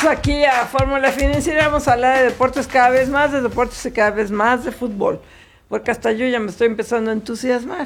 aquí a Fórmula Financiera, vamos a hablar de deportes cada vez más, de deportes y cada vez más de fútbol. Porque hasta yo ya me estoy empezando a entusiasmar.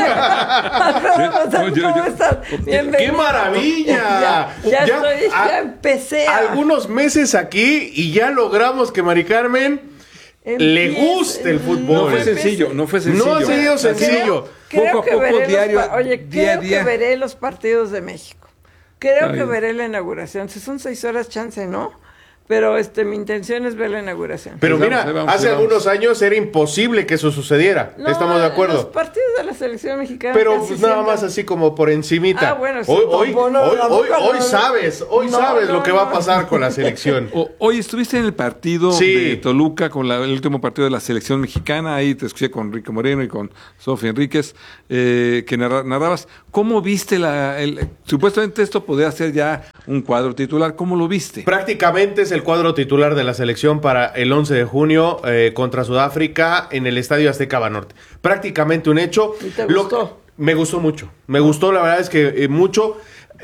¿Cómo estás? Bienvenido. ¡Qué maravilla! Ya empecé. Algunos meses aquí y ya logramos que Mari Carmen le guste el fútbol. No fue sencillo. No ha sido sencillo. Creo Poco a que poco, veré diario, creo día. que veré los partidos de México. Creo que bien. veré la inauguración. Si son 6 horas, chance, ¿no? Pero mi intención es ver la inauguración. Pero Pues mira, vamos. hace algunos años era imposible que eso sucediera. No, Estamos de acuerdo. Los partidos de la selección mexicana. Pero casi pues nada siempre- más así como por encimita. Ah, bueno, sí, hoy no. sabes lo que va a pasar con la selección. Hoy estuviste en el partido Sí. de Toluca, con el último partido de la selección mexicana. Ahí te escuché con Rico Moreno y con Sofía Enríquez, que narrabas. ¿Cómo viste supuestamente esto podría ser ya un cuadro titular? ¿Cómo lo viste? Prácticamente es el cuadro titular de la selección para el 11 de junio contra Sudáfrica en el Estadio Azteca Banorte. Prácticamente un hecho. ¿Y te gustó? Me gustó mucho. Me gustó, la verdad es que mucho.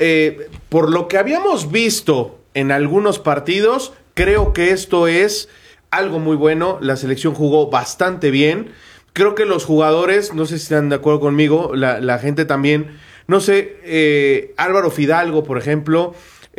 Por lo que habíamos visto en algunos partidos, creo que esto es algo muy bueno. La selección jugó bastante bien. Creo que los jugadores, no sé si están de acuerdo conmigo, la gente también, no sé, Álvaro Fidalgo, por ejemplo,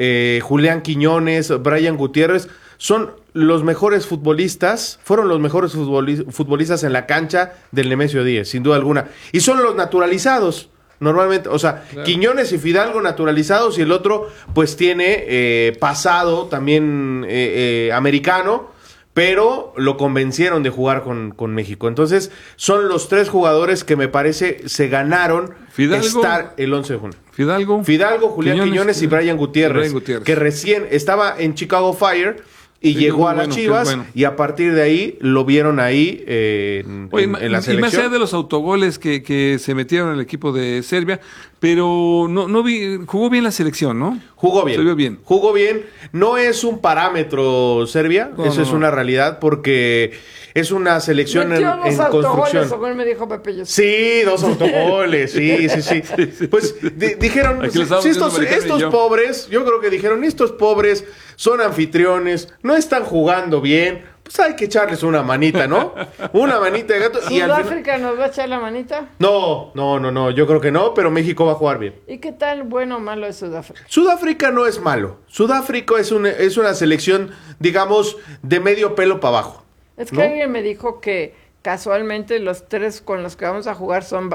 Julián Quiñones, Brian Gutiérrez, son los mejores futbolistas, fueron los mejores futbolistas en la cancha del Nemesio 10, sin duda alguna. Y son los naturalizados, normalmente, o sea, Claro. Quiñones y Fidalgo naturalizados y el otro pues tiene pasado también americano, pero lo convencieron de jugar con México. Entonces, son los tres jugadores que me parece se ganaron Fidalgo, estar el 11 de junio. Fidalgo, Julián Quiñones y Brian Gutiérrez, que recién estaba en Chicago Fire y Sí, llegó muy a las bueno, Chivas, qué bueno. y a partir de ahí lo vieron ahí en la selección. Y más allá de los autogoles que se metieron en el equipo de Serbia, pero no vi, jugó bien la selección, ¿no? Jugó bien. Se vio bien. Jugó bien. No es un parámetro Serbia, eso es una realidad, porque es una selección Metió en dos autogoles, construcción. según me dijo Pepe Yosef. Sí, 2 autogoles, sí. Pues dijeron, Aquí lo si estábamos diciendo Maricarmen y estos yo. pobres, yo creo que dijeron, estos pobres son anfitriones, no están jugando bien, pues hay que echarles una manita, ¿no? Una manita de gato. Y al final... ¿Sudáfrica nos va a echar la manita? No, yo creo que no, pero México va a jugar bien. ¿Y qué tal bueno o malo es Sudáfrica? Sudáfrica no es malo. Sudáfrica es una selección, digamos, de medio pelo para abajo. Es que ¿no? alguien me dijo que casualmente los tres con los que vamos a jugar son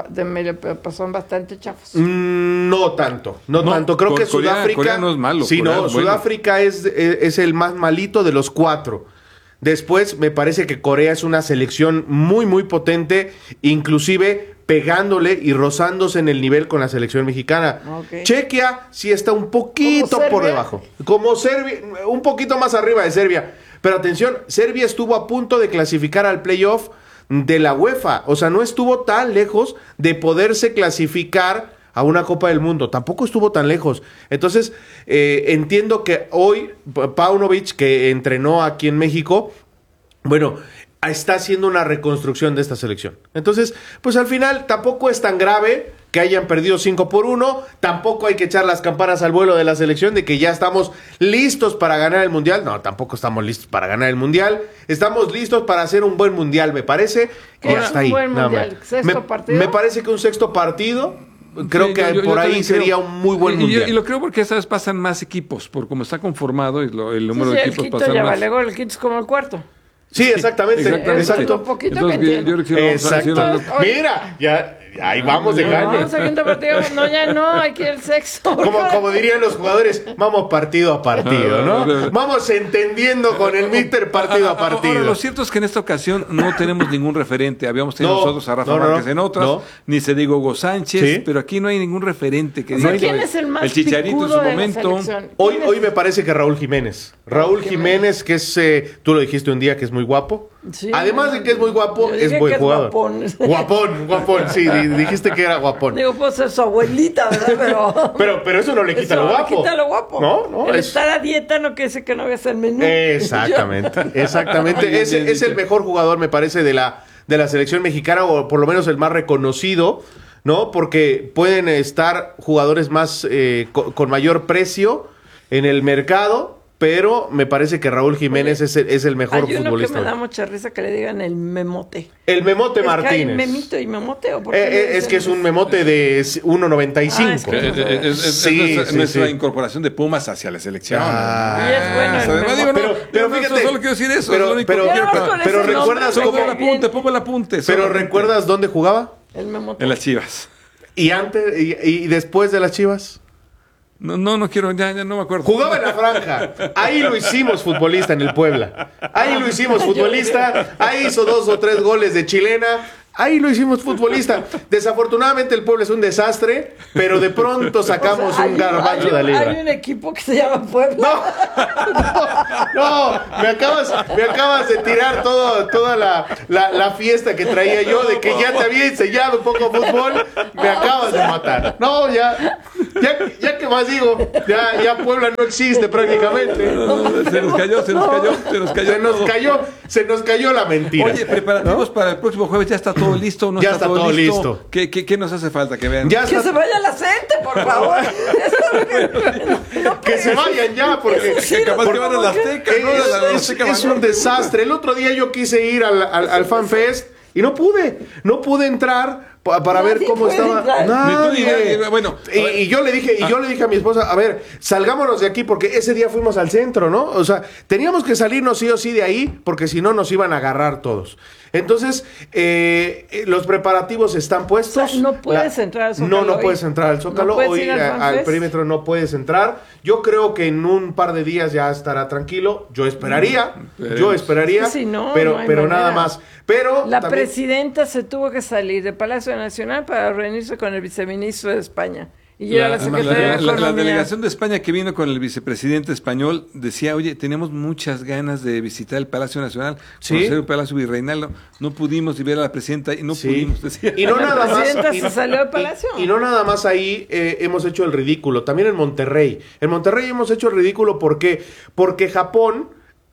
son bastante chafos. No tanto. Creo que Sudáfrica... Corea no es malo. Sí, Corea no, es bueno. Sudáfrica es el más malito de los 4. Después me parece que Corea es una selección muy, muy potente, inclusive pegándole y rozándose en el nivel con la selección mexicana. Ok. Chequia sí está un poquito ¿Como por Serbia? debajo. Como Serbia, un poquito más arriba de Serbia. Pero atención, Serbia estuvo a punto de clasificar al playoff de la UEFA. O sea, no estuvo tan lejos de poderse clasificar a una Copa del Mundo. Tampoco estuvo tan lejos. Entonces, entiendo que hoy Paunovic, que entrenó aquí en México, bueno, está haciendo una reconstrucción de esta selección. Entonces, pues al final tampoco es tan grave que hayan perdido 5-1. Tampoco hay que echar las campanas al vuelo de la selección de que ya estamos listos para ganar el Mundial. No, tampoco estamos listos para ganar el Mundial. Estamos listos para hacer un buen Mundial, me parece. ¿Qué Y es hasta un ahí. buen nada Mundial? más. ¿Sexto partido? Me parece que un sexto partido, creo Sí, que yo por ahí también sería creo. un muy buen Mundial. Y lo creo porque esta vez pasan más equipos, por cómo está conformado y el número Sí, de el equipos quinto pasan ya más. vale gol, el quinto es como el cuarto. Sí, exactamente. Un poquito que entiendo. yo creo que vamos a Exacto. hacer una- Mira, ya ahí vamos de No, caña. segundo partido, no, ya no, aquí el sexto. Como dirían los jugadores, vamos partido a partido, ¿no? Vamos entendiendo con el míster partido a partido. Ahora, lo cierto es que en esta ocasión no tenemos ningún referente. Habíamos tenido No, nosotros a Rafa no, Márquez en otras, no. ni se digo Hugo Sánchez, Sí. pero aquí no hay ningún referente que O sea, diga. ¿quién es el más El Chicharito en picudo su de la momento. selección? Hoy ¿Quién es? me parece que Raúl Jiménez. Raúl Jiménez, que es, tú lo dijiste un día, que es muy guapo. Sí, Además de que es muy guapo, yo dije es buen que es jugador. guapón. Guapón, sí, dijiste que era guapón. Digo, pues es su abuelita, ¿verdad? Pero eso no le quita Eso lo le guapo. quita lo guapo. No, El es... estar a dieta no quiere decir que no veas el menú. Exactamente. Es el mejor jugador, me parece, de la selección mexicana, o por lo menos el más reconocido, ¿no? Porque pueden estar jugadores más con mayor precio en el mercado, pero me parece que Raúl Jiménez es el mejor Hay uno futbolista. que me da mucha risa que le digan el memote. El Memote Es que hay Martínez. memito y memote. ¿O por qué le Es dicen que es un eso? memote de 1.95. Es que- Es nuestra incorporación de Pumas hacia la selección. Ah. Y es bueno el Además, memote. digo, Pero no, fíjate, solo quiero decir eso. pero- es lo único pero- que quiero pero- para- pero ese recuerdas nombre, cómo- Pongo el apunte. Pero solamente. ¿recuerdas dónde jugaba? El memote. En las Chivas. ¿Y antes y después de las Chivas? No quiero, ya no me acuerdo. Jugaba en la franja. Ahí lo hicimos futbolista en el Puebla. Ahí lo hicimos futbolista. Ahí hizo 2 o 3 goles de chilena. Ahí lo hicimos futbolista. Desafortunadamente el Puebla es un desastre, pero de pronto sacamos O sea, un garbanzo de hay libra. un equipo que se llama Puebla. No, me acabas de tirar toda la fiesta que traía yo de que ya te había enseñado un poco fútbol. Me acabas de matar. No, ya que más digo, ya Puebla no existe prácticamente. Se nos cayó. Se nos cayó la mentira. Oye, preparativos para el próximo jueves, ¿ya está todo listo? ¿No Ya está está todo listo. ¿Qué nos hace falta que vean? Ya Que está- se vaya la gente, por favor. que se vayan ya porque Sí, capaz no, que van a ¿cómo la que? Azteca, ¿no? A la Azteca Es van. un desastre. El otro día yo quise ir al FanFest y no pude entrar para ver Nadie cómo puede estaba. entrar. Ni tú ni Nadie. nadie. Bueno, Y yo le dije a mi esposa, a ver, salgámonos de aquí porque ese día fuimos al centro, ¿no? O sea, teníamos que salirnos sí o sí de ahí porque si no nos iban a agarrar todos. Entonces, los preparativos están puestos. O sea, no puedes entrar al Zócalo No hoy. puedes entrar al Zócalo. No puedes Hoy ir al al FanFest. perímetro no puedes entrar. Yo creo que en un par de días ya estará tranquilo. Yo esperaría. Esperemos. Sí, no, pero no hay nada manera. más. Pero La también- presidenta se tuvo que salir del Palacio Nacional para reunirse con el viceministro de España. Y yo era la secretaria de la Economía. delegación de España que vino con el vicepresidente español decía, oye, tenemos muchas ganas de visitar el Palacio Nacional, Sí. conocer el Palacio Virreinal, no pudimos y ver a la presidenta y no Sí. pudimos, decía. Y no La nada más. presidenta y- se salió del palacio. Y no nada más ahí hemos hecho el ridículo. También en Monterrey. En Monterrey hemos hecho el ridículo porque Japón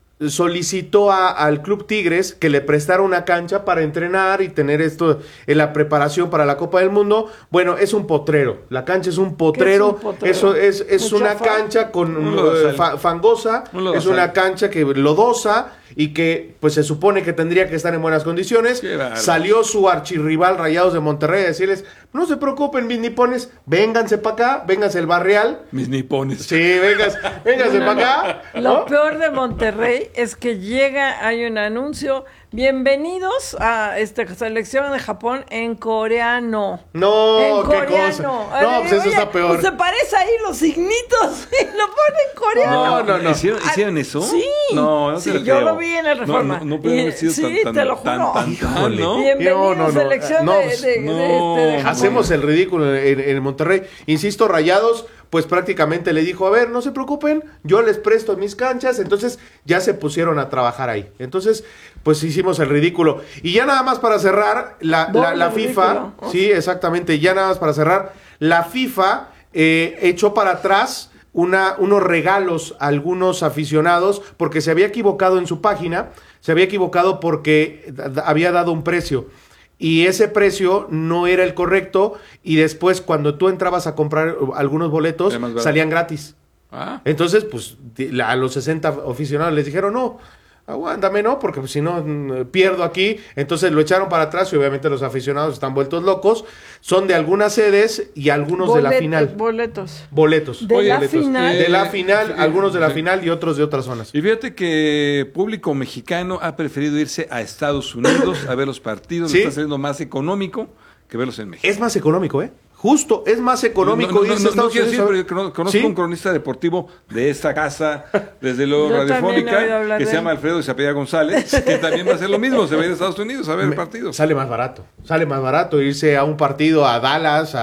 solicitó al Club Tigres que le prestara una cancha para entrenar y tener esto en la preparación para la Copa del Mundo. Bueno, es un potrero. La cancha es un potrero. ¿Qué es un potrero? Eso es Mucha una cancha con Un lodazal. fangosa. Un lodazal. Es una cancha que lodosa y que pues se supone que tendría que estar en buenas condiciones. Qué bárbaro. Salió su archirrival Rayados de Monterrey a decirles, no se preocupen, mis nipones, vénganse para acá, vénganse el Barrial. Mis nipones. Sí, vénganse para acá. Lo ¿no? peor de Monterrey es que hay un anuncio, bienvenidos a esta selección de Japón en coreano. No, En qué coreano. cosa. No, pues eso Oye, está peor. pues se parece ahí los signitos y lo pone en coreano. No. ¿Hicieron eso? Sí. No Sí, te lo yo creo. lo vi en el Reforma. No puede haber Y- sido sí, tan, te lo juro. ¿no? Bienvenidos No. selección No, de, pues, de Japón. Hacemos el ridículo en Monterrey. Insisto, Rayados, pues prácticamente le dijo, a ver, no se preocupen, yo les presto mis canchas. Entonces ya se pusieron a trabajar ahí. Entonces, pues hicimos el ridículo. Y ya nada más para cerrar, la Doble FIFA, ridículo. sí, exactamente, ya nada más para cerrar, la FIFA echó para atrás unos regalos a algunos aficionados porque se había equivocado en su página, se había equivocado porque había dado un precio. Y ese precio no era el correcto y después cuando tú entrabas a comprar algunos boletos Era más barato. salían gratis. Ah. Entonces, pues a los 60 aficionados les dijeron, no, aguántame, ¿no? Porque pues, si no, pierdo aquí. Entonces lo echaron para atrás y obviamente los aficionados están vueltos locos. Son de algunas sedes y algunos de la final. Boletos. Boletos. De la Boletos. final. De la final, algunos de la sí. final y otros de otras zonas. Y fíjate que público mexicano ha preferido irse a Estados Unidos a ver los partidos, Sí. le está saliendo más económico que verlos en México. Es más económico, ¿eh? Justo, es más económico No irse a Estados quiero Unidos. decir, pero yo conozco ¿Sí? un cronista deportivo de esta casa, desde luego Yo también he oído radiofónica, hablar que de se él. llama Alfredo y se apellida González, que también va a hacer lo mismo, se va a ir a Estados Unidos a ver partidos. Sale más barato irse a un partido a Dallas,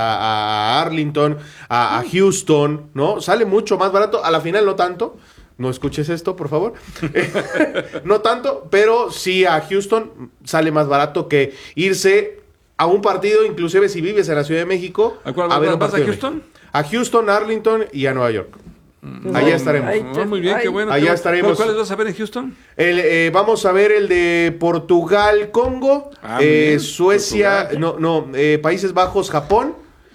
a Arlington, a Houston, ¿no? Sale mucho más barato, a la final no tanto, no escuches esto, por favor, no tanto, pero sí a Houston sale más barato que irse a un partido, inclusive si vives en la Ciudad de México, ¿A cuál ver un vas a partido de Houston? México. A Houston, Arlington y a Nueva York. Pues Allá bueno, estaremos. ahí Ah, muy bien, ay, qué bueno. Allá qué bueno. estaremos. ¿Cuáles vas a ver en Houston? Vamos a ver el de Portugal, Congo, Ah, muy bien. Suecia, Portugal. Países Bajos, Japón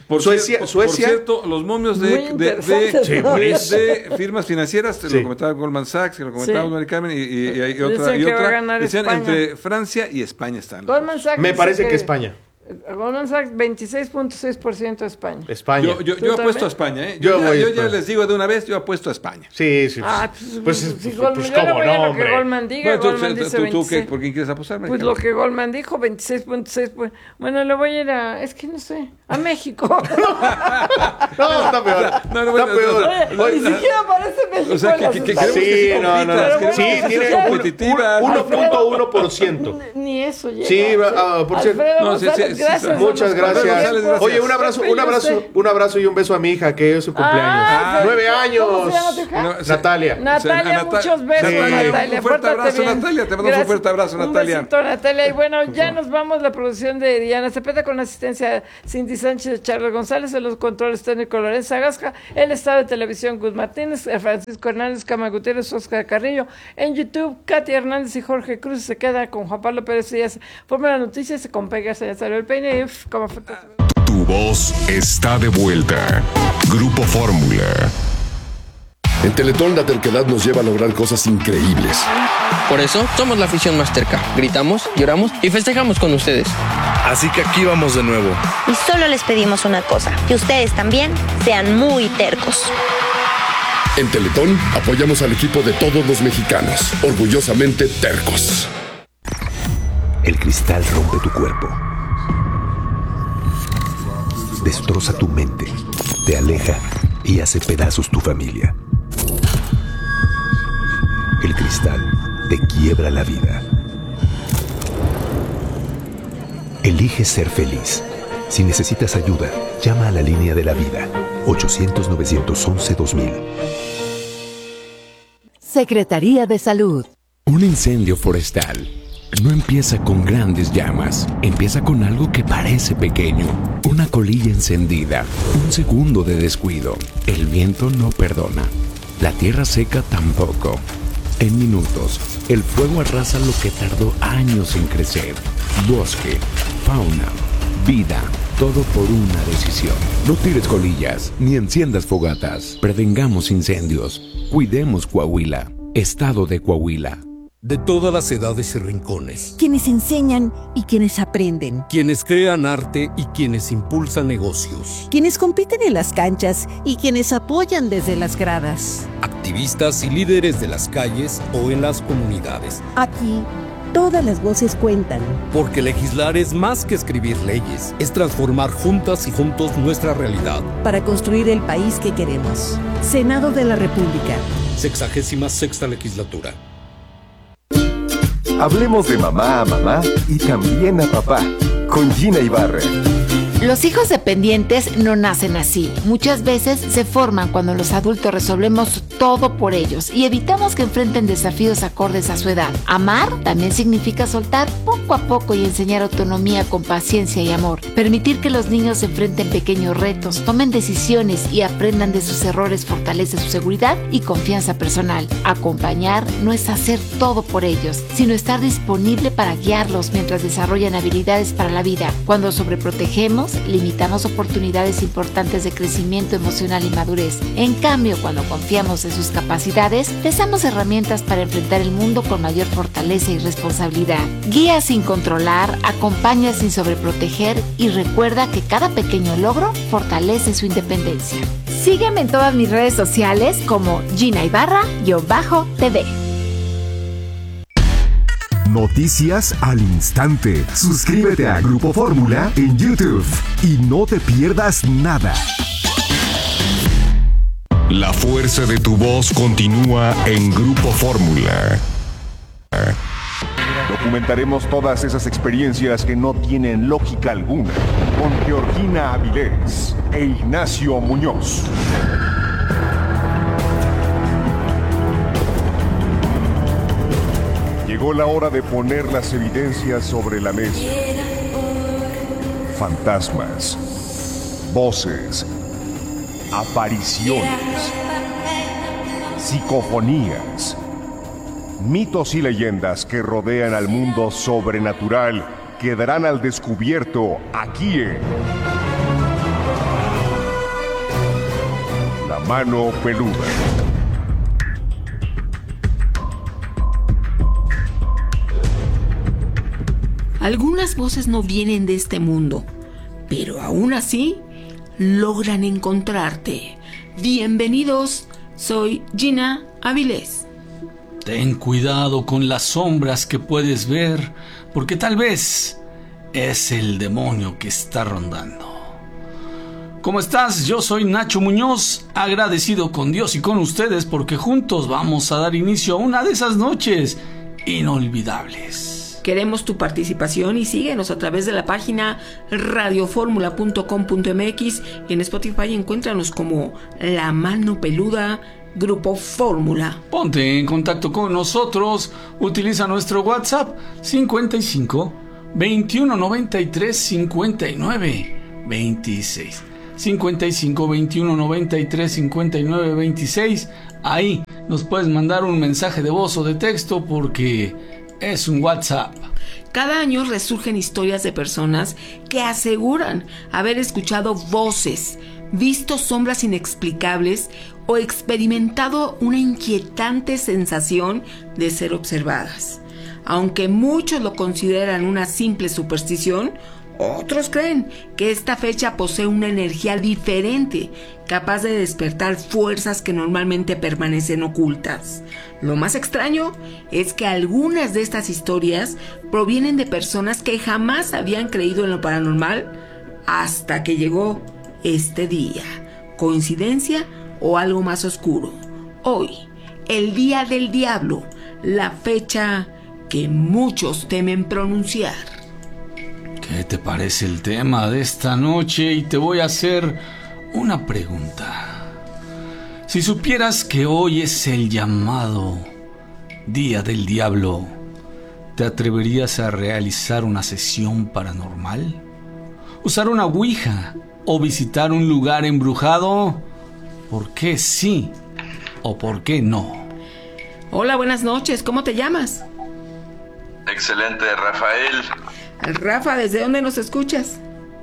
Suecia. Por cierto, los momios Muy interesantes, ¿no? de firmas financieras, Sí. lo comentaba Goldman Sachs, lo comentaba Mary Carmen, y hay otra. Dicen que va a ganar Decían España. entre Francia y España están. Goldman Sachs Me dice parece que España. Goldman Sachs, 26.6% de España. España. Yo ¿Tú apuesto también? a España, ¿eh? Yo voy a ya España. les digo de una vez, yo apuesto a España. Sí, sí. Ah, Pues si yo Goldman, yo le cómo voy a no, lo que hombre. Goldman diga. Bueno, Goldman dice ¿tú 26. por quién quieres apostar, Mary Pues Carmen? lo que Goldman dijo, 26.6. Bueno, le voy a ir es que no sé, a México. No, está peor. No, bueno, está peor. Oye, ni siquiera aparece México O sea, en las que estadísticas. Sí, queremos que no. compitan, Sí, queremos que tiene sean competitivas. 1.1%. Ni eso llega. Sí, por cierto. Alfredo No, sí, González, sí, gracias. Muchas Nos gracias. ponemos González, tiempo. Oye, un abrazo y un beso a mi hija, que es su cumpleaños. 9 años. ¿Cómo se llama tu hija? No, Natalia. Natalia, muchos besos, Sí. Natalia. Un fuerte Pórtate abrazo, bien. Natalia. Te mando un Gracias. fuerte abrazo, Natalia. Un besito, Natalia. Y bueno, ya nos vamos. La producción de Diana Cepeda con la asistencia de Cindy Sánchez, Charles González, en los controles técnicos Lorenzo Agasca, el estado de televisión Gus Martínez, Francisco Hernández, Cama Gutiérrez, Oscar Carrillo. En YouTube, Katia Hernández y Jorge Cruz se queda con Juan Pablo Pérez Díaz. Forma las noticias, se con Pegas, ya salió el peine y como fue. Tu voz está de vuelta. Grupo Fórmula. En Teletón la terquedad nos lleva a lograr cosas increíbles. Por eso somos la afición más terca. Gritamos, lloramos y festejamos con ustedes. Así que aquí vamos de nuevo. Y solo les pedimos una cosa, que ustedes también sean muy tercos. En Teletón apoyamos al equipo de todos los mexicanos, orgullosamente tercos. El cristal rompe tu cuerpo, destroza tu mente, te aleja y hace pedazos tu familia. El cristal te quiebra la vida. Elige ser feliz. Si necesitas ayuda, llama a la línea de la vida, 800-911-2000. Secretaría de Salud. Un incendio forestal no empieza con grandes llamas, empieza con algo que parece pequeño, una colilla encendida, un segundo de descuido. El viento no perdona, la tierra seca tampoco. En minutos, el fuego arrasa lo que tardó años en crecer. Bosque, fauna, vida, todo por una decisión. No tires colillas, ni enciendas fogatas. Prevengamos incendios. Cuidemos Coahuila. Estado de Coahuila. De todas las edades y rincones. Quienes enseñan y quienes aprenden. Quienes crean arte y quienes impulsan negocios. Quienes compiten en las canchas y quienes apoyan desde las gradas. Activistas y líderes de las calles o en las comunidades. Aquí, todas las voces cuentan. Porque legislar es más que escribir leyes, es transformar juntas y juntos nuestra realidad. Para construir el país que queremos. Senado de la República. 66ª legislatura. Hablemos de mamá a mamá y también a papá, con Gina Ibarra. Los hijos dependientes no nacen así. Muchas veces se forman cuando los adultos resolvemos todo por ellos y evitamos que enfrenten desafíos acordes a su edad. Amar también significa soltar poco a poco y enseñar autonomía con paciencia y amor. Permitir que los niños enfrenten pequeños retos, tomen decisiones y aprendan de sus errores fortalece su seguridad y confianza personal. Acompañar no es hacer todo por ellos, sino estar disponible para guiarlos mientras desarrollan habilidades para la vida. Cuando sobreprotegemos, limitamos oportunidades importantes de crecimiento emocional y madurez. En cambio, cuando confiamos en sus capacidades, les damos herramientas para enfrentar el mundo con mayor fortaleza y responsabilidad. Guía sin controlar, acompaña sin sobreproteger y recuerda que cada pequeño logro fortalece su independencia. Sígueme en todas mis redes sociales como Gina Ibarra-TV. Noticias al instante. Suscríbete a Grupo Fórmula en YouTube y no te pierdas nada. La fuerza de tu voz continúa en Grupo Fórmula. Documentaremos todas esas experiencias que no tienen lógica alguna con Georgina Avilés e Ignacio Muñoz. Llegó la hora de poner las evidencias sobre la mesa. Fantasmas, voces, apariciones, psicofonías, mitos y leyendas que rodean al mundo sobrenatural quedarán al descubierto aquí en La Mano Peluda. Algunas voces no vienen de este mundo, pero aún así logran encontrarte. Bienvenidos, soy Gina Avilés. Ten cuidado con las sombras que puedes ver, porque tal vez es el demonio que está rondando. ¿Cómo estás? Yo soy Nacho Muñoz, agradecido con Dios y con ustedes porque juntos vamos a dar inicio a una de esas noches inolvidables. Queremos tu participación y síguenos a través de la página radioformula.com.mx y en Spotify encuéntranos como La Mano Peluda Grupo Fórmula. Ponte en contacto con nosotros, utiliza nuestro WhatsApp 55 21 93 59 26. 55 21 93 59 26. Ahí nos puedes mandar un mensaje de voz o de texto porque es un WhatsApp. Cada año resurgen historias de personas que aseguran haber escuchado voces, visto sombras inexplicables o experimentado una inquietante sensación de ser observadas. Aunque muchos lo consideran una simple superstición, otros creen que esta fecha posee una energía diferente, capaz de despertar fuerzas que normalmente permanecen ocultas. Lo más extraño es que algunas de estas historias provienen de personas que jamás habían creído en lo paranormal hasta que llegó este día. ¿Coincidencia o algo más oscuro? Hoy, el Día del Diablo, la fecha que muchos temen pronunciar. ¿Qué te parece el tema de esta noche? Y te voy a hacer una pregunta. Si supieras que hoy es el llamado Día del Diablo, ¿te atreverías a realizar una sesión paranormal? ¿Usar una ouija o visitar un lugar embrujado? ¿Por qué sí o por qué no? Hola, buenas noches. ¿Cómo te llamas? Excelente, Rafael. Rafa, ¿desde dónde nos escuchas?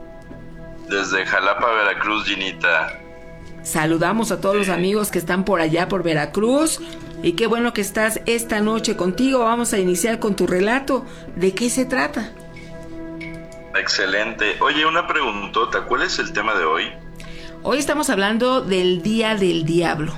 Desde Jalapa, Veracruz, Ginita. Saludamos a todos los amigos que están por allá, por Veracruz. Y qué bueno que estás esta noche contigo. Vamos a iniciar con tu relato. ¿De qué se trata? Excelente. Oye, una preguntota. ¿Cuál es el tema de hoy? Hoy estamos hablando del Día del Diablo.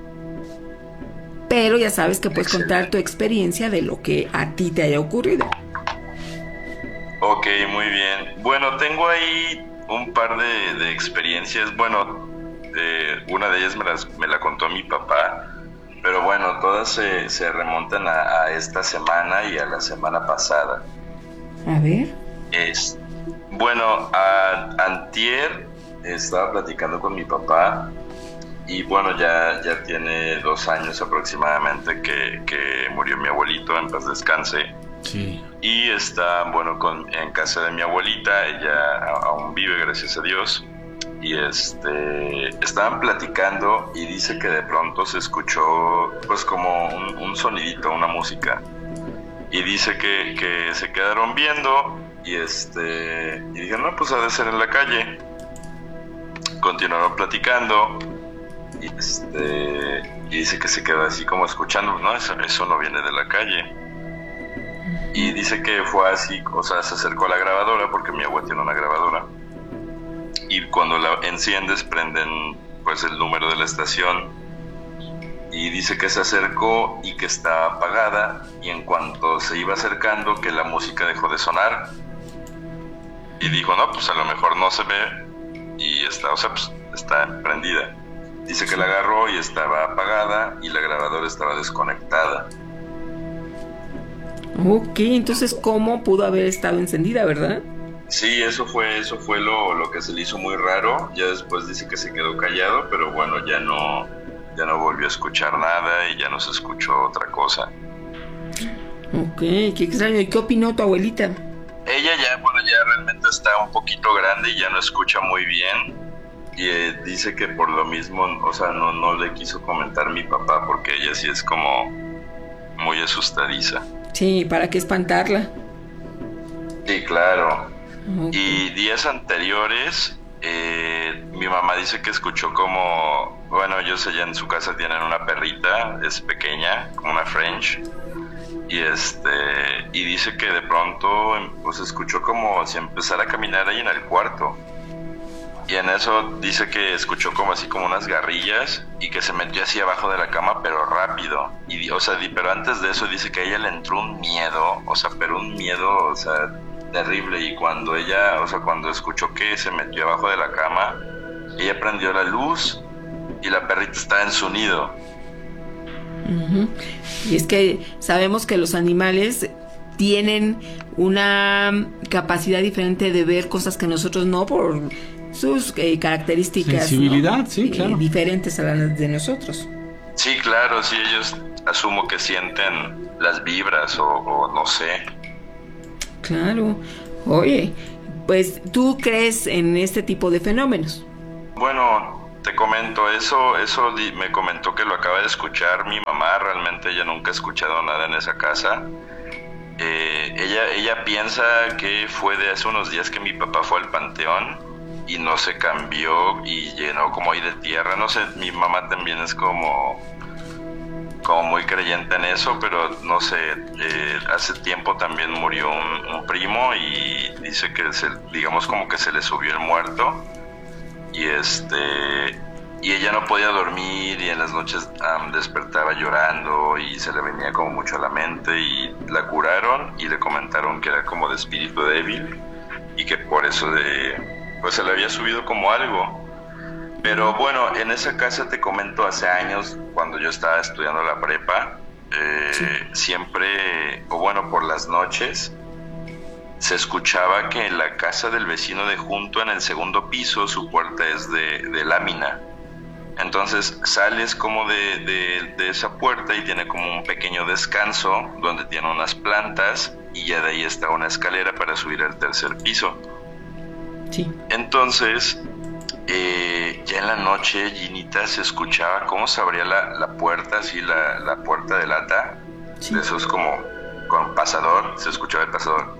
Pero ya sabes que puedes contar tu experiencia de lo que a ti te haya ocurrido. Ok, muy bien. Bueno, tengo ahí un par de experiencias. Bueno, una de ellas me la contó mi papá. Pero bueno, todas se remontan a esta semana y a la semana pasada. A ver. Bueno, antier estaba platicando con mi papá. Y bueno, ya tiene 2 años aproximadamente que murió mi abuelito, en paz descanse. Sí. Y está, bueno, en casa de mi abuelita. Ella aún vive, gracias a Dios. Y estaban platicando y dice que de pronto se escuchó pues como un sonidito, una música. Y dice que se quedaron viendo y dije, no, pues ha de ser en la calle. Continuaron platicando y dice que se quedó así como escuchando, no, eso no viene de la calle. Y dice que fue así, o sea, se acercó a la grabadora porque mi abuela tiene una grabadora. Y cuando la enciendes prenden pues el número de la estación. Y dice que se acercó y que estaba apagada. Y en cuanto se iba acercando, que la música dejó de sonar. Y dijo, no, pues a lo mejor no se ve. Y está prendida. Dice que la agarró y estaba apagada y la grabadora estaba desconectada. Ok, entonces ¿cómo pudo haber estado encendida, verdad? Sí, eso fue lo que se le hizo muy raro. Ya después dice que se quedó callado, pero bueno, ya no volvió a escuchar nada y ya no se escuchó otra cosa. Ok, qué extraño. ¿Y qué opinó tu abuelita? Ella ya realmente está un poquito grande y ya no escucha muy bien. Y dice que por lo mismo, o sea, no le quiso comentar mi papá porque ella sí es como muy asustadiza. Sí, ¿para qué espantarla? Sí, claro. Okay. Y días anteriores, mi mamá dice que escuchó como, bueno, ellos allá en su casa tienen una perrita, es pequeña, como una French, y dice que de pronto pues escuchó como si empezara a caminar ahí en el cuarto. Y en eso dice que escuchó como así como unas garrillas y que se metió así abajo de la cama, pero rápido. Y, pero antes de eso dice que a ella le entró un miedo, pero un miedo, terrible. Y cuando cuando escuchó que se metió abajo de la cama, ella prendió la luz y la perrita estaba en su nido. Uh-huh. Y es que sabemos que los animales tienen una capacidad diferente de ver cosas que nosotros no, por sus características, sensibilidad, ¿no? Sí, claro. Diferentes a las de nosotros. Sí, claro, sí, ellos asumo que sienten las vibras o no sé. Claro. Oye, pues ¿tú crees en este tipo de fenómenos? Bueno, te comento, eso me comentó que lo acaba de escuchar mi mamá. Realmente ella nunca ha escuchado nada en esa casa. Ella piensa que fue de hace unos días que mi papá fue al panteón y no se cambió y llenó como ahí de tierra. No sé, mi mamá también es como muy creyente en eso, pero no sé, hace tiempo también murió un primo y dice que digamos como que se le subió el muerto y ella no podía dormir y en las noches despertaba llorando y se le venía como mucho a la mente, y la curaron y le comentaron que era como de espíritu débil y que por eso pues se le había subido como algo. Pero bueno, en esa casa, te comento, hace años, cuando yo estaba estudiando la prepa, siempre, o bueno, por las noches, se escuchaba que en la casa del vecino de junto, en el segundo piso, su puerta es de lámina. Entonces sales como de esa puerta y tiene como un pequeño descanso donde tiene unas plantas y ya de ahí está una escalera para subir al tercer piso. Sí. Entonces, ya en la noche, Ginita, se escuchaba cómo se abría la puerta, así la puerta de lata, sí. Eso es como con pasador, se escuchaba el pasador.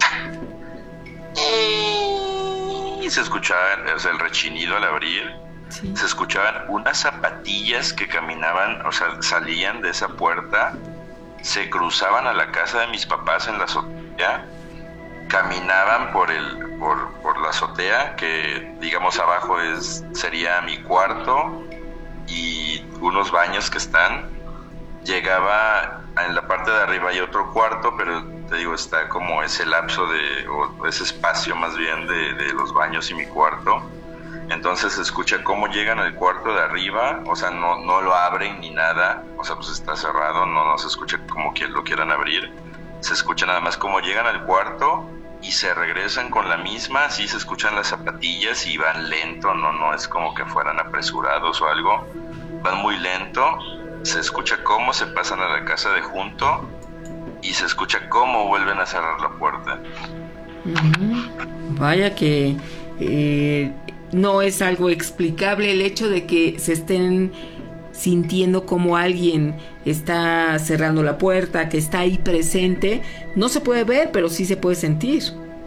Y se escuchaba el rechinido al abrir. Sí. Se escuchaban unas zapatillas que caminaban, salían de esa puerta, se cruzaban a la casa de mis papás en la azotea, caminaban por la azotea, que digamos abajo sería mi cuarto y unos baños que están. Llegaba en la parte de arriba, hay otro cuarto, pero te digo, está como ese lapso o ese espacio más bien de los baños y mi cuarto. Entonces se escucha cómo llegan al cuarto de arriba, no lo abren ni nada, pues está cerrado, no se escucha como que lo quieran abrir, se escucha nada más cómo llegan al cuarto y se regresan con la misma, sí se escuchan las zapatillas y van lento, no es como que fueran apresurados o algo, van muy lento, se escucha cómo se pasan a la casa de junto y se escucha cómo vuelven a cerrar la puerta. Vaya que no es algo explicable el hecho de que se estén sintiendo como alguien está cerrando la puerta, que está ahí presente. No se puede ver, pero sí se puede sentir.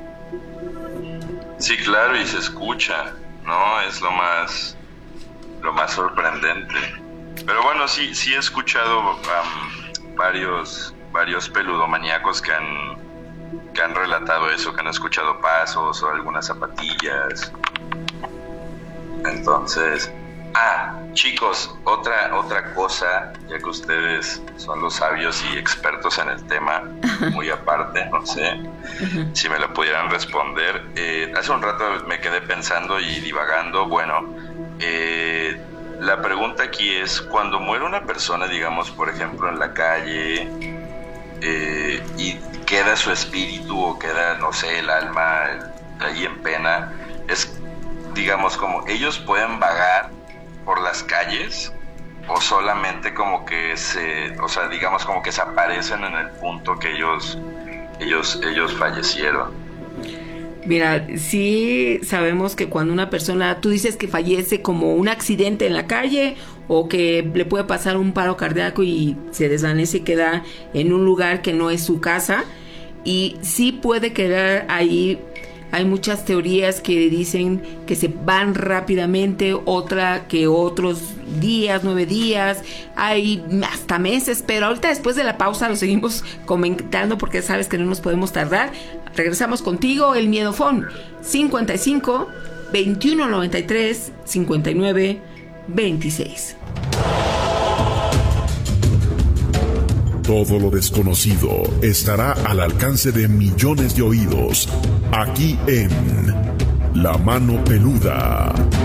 Sí, claro, y se escucha, ¿no? Es lo más sorprendente. Pero bueno, sí he escuchado varios peludomaníacos que han relatado eso, que han escuchado pasos o algunas zapatillas. Entonces, chicos, otra cosa, ya que ustedes son los sabios y expertos en el tema, muy aparte, no sé si me lo pudieran responder. Hace un rato me quedé pensando y divagando. Bueno, la pregunta aquí es, cuando muere una persona, digamos, por ejemplo, en la calle, y queda su espíritu o queda, no sé, el alma ahí en pena, es, digamos, como ellos pueden vagar por las calles o solamente como que digamos como que se aparecen en el punto que ellos fallecieron. Mira, sí sabemos que cuando una persona, tú dices que fallece como un accidente en la calle o que le puede pasar un paro cardíaco y se desvanece y queda en un lugar que no es su casa, y sí puede quedar ahí Hay muchas teorías que dicen que se van rápidamente, otra que otros días, 9 días, hay hasta meses, pero ahorita después de la pausa lo seguimos comentando porque sabes que no nos podemos tardar. Regresamos contigo, el Miedofón, 55 21 93 59 26. Todo lo desconocido estará al alcance de millones de oídos, aquí en La Mano Peluda.